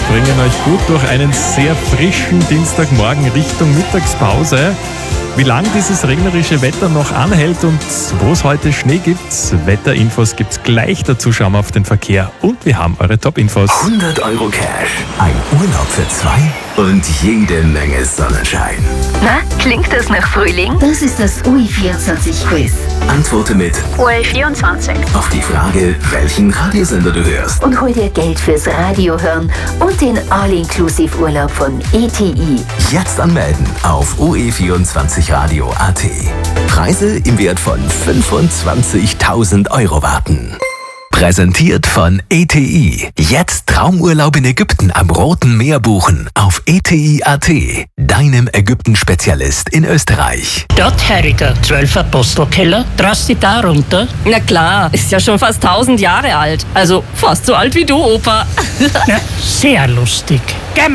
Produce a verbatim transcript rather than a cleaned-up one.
bringen euch gut durch einen sehr frischen Dienstagmorgen Richtung Mittagspause. Wie lang dieses regnerische Wetter noch anhält und wo es heute Schnee gibt, Wetterinfos gibt's gleich dazu. Schauen wir auf den Verkehr und wir haben eure Top-Infos. hundert Euro Cash, ein Urlaub für zwei und jede Menge Sonnenschein. Na, klingt das nach Frühling? Das ist das U I vierundzwanzig Quiz. Antworte mit U I vierundzwanzig. auf die Frage, welchen Radiosender du hörst. Und hol dir Geld fürs Radio hören und den All-Inclusive-Urlaub von E T I. Jetzt anmelden auf u e vierundzwanzig radio punkt a t. Preise im Wert von fünfundzwanzigtausend Euro warten. Präsentiert von E T I. Jetzt Traumurlaub in Ägypten am Roten Meer buchen auf e t i punkt a t, deinem Ägypten-Spezialist in Österreich. Dortherriger zwölf Apostelkeller, traust dich da runter? Na klar, ist ja schon fast tausend Jahre alt. Also fast so alt wie du, Opa. Ja, sehr lustig. Geh